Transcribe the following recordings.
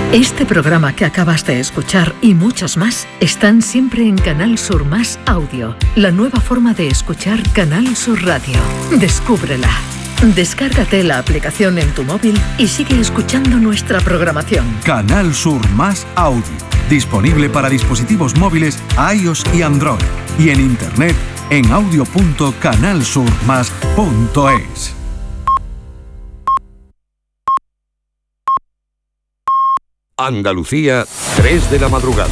Este programa que acabas de escuchar y muchos más están siempre en Canal Sur Más Audio, la nueva forma de escuchar Canal Sur Radio. Descúbrela. Descárgate la aplicación en tu móvil y sigue escuchando nuestra programación. Canal Sur Más Audio, disponible para dispositivos móviles iOS y Android y en internet en audio.canalsurmas.es. Andalucía, 3 de la madrugada.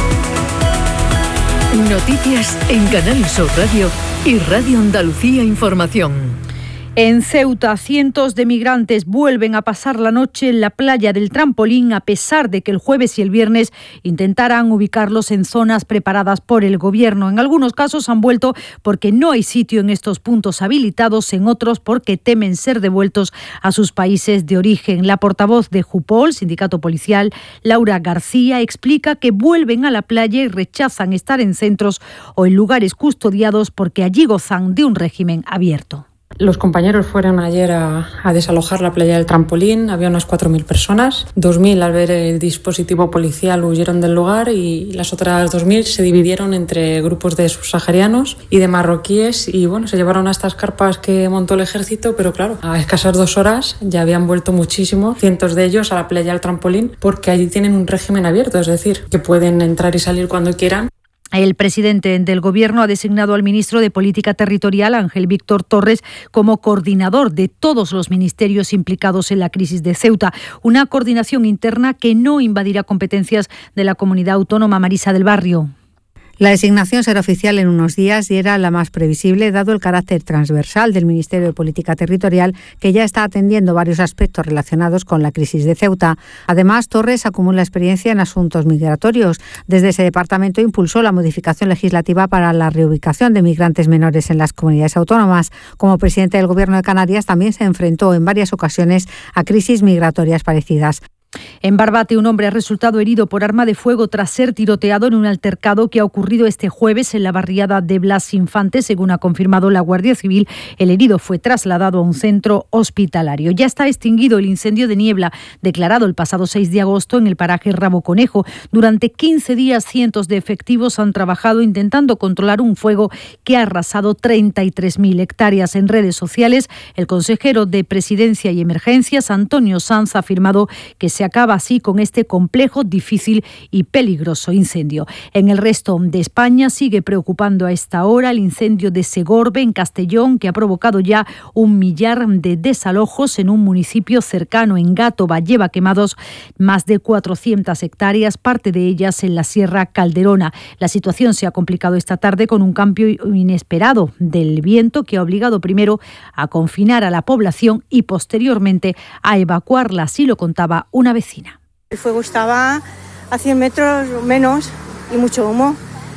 Noticias en Canal Sur Radio y Radio Andalucía Información. En Ceuta, cientos de migrantes vuelven a pasar la noche en la playa del Trampolín, a pesar de que el jueves y el viernes intentaran ubicarlos en zonas preparadas por el gobierno. En algunos casos han vuelto porque no hay sitio en estos puntos habilitados, en otros porque temen ser devueltos a sus países de origen. La portavoz de Jupol, sindicato policial, Laura García, explica que vuelven a la playa y rechazan estar en centros o en lugares custodiados porque allí gozan de un régimen abierto. Los compañeros fueron ayer a desalojar la playa del Trampolín. Había unas 4.000 personas. 2.000 al ver el dispositivo policial huyeron del lugar y las otras 2.000 se dividieron entre grupos de subsaharianos y de marroquíes y se llevaron a estas carpas que montó el ejército, pero claro, a escasas 2 horas ya habían vuelto muchísimos, cientos de ellos, a la playa del Trampolín porque allí tienen un régimen abierto, es decir, que pueden entrar y salir cuando quieran. El presidente del Gobierno ha designado al ministro de Política Territorial, Ángel Víctor Torres, como coordinador de todos los ministerios implicados en la crisis de Ceuta. Una coordinación interna que no invadirá competencias de la comunidad autónoma. Marisa del Barrio. La designación será oficial en unos días y era la más previsible, dado el carácter transversal del Ministerio de Política Territorial, que ya está atendiendo varios aspectos relacionados con la crisis de Ceuta. Además, Torres acumula experiencia en asuntos migratorios. Desde ese departamento impulsó la modificación legislativa para la reubicación de migrantes menores en las comunidades autónomas. Como presidente del Gobierno de Canarias, también se enfrentó en varias ocasiones a crisis migratorias parecidas. En Barbate, un hombre ha resultado herido por arma de fuego tras ser tiroteado en un altercado que ha ocurrido este jueves en la barriada de Blas Infante. Según ha confirmado la Guardia Civil, el herido fue trasladado a un centro hospitalario. Ya está extinguido el incendio de niebla declarado el pasado 6 de agosto en el paraje Rabo Conejo. Durante 15 días, cientos de efectivos han trabajado intentando controlar un fuego que ha arrasado 33.000 hectáreas. En redes sociales, el consejero de Presidencia y Emergencias, Antonio Sanz, ha afirmado que se acaba así con este complejo, difícil y peligroso incendio. En el resto de España sigue preocupando a esta hora el incendio de Segorbe, en Castellón, que ha provocado ya 1 millar de desalojos en un municipio cercano. En Gátova lleva quemados más de 400 hectáreas, parte de ellas en la Sierra Calderona. La situación se ha complicado esta tarde con un cambio inesperado del viento que ha obligado primero a confinar a la población y posteriormente a evacuarla. Así lo contaba una vecina. El fuego estaba a 100 metros menos y mucho humo,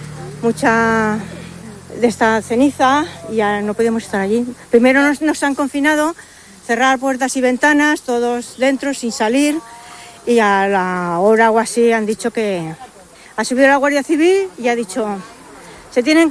mucha de esta ceniza y ya no podíamos estar allí. Primero nos han confinado, cerrar puertas y ventanas, todos dentro sin salir, y a la hora o así han dicho que ha subido la Guardia Civil y ha dicho se tienen